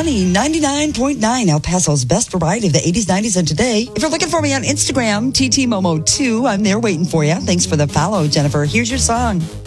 Money 99.9, El Paso's best variety of the 80s, 90s, and today. If you're looking for me on Instagram, TT Momo 2, I'm there waiting for you. Thanks for the follow, Jennifer. Here's your song.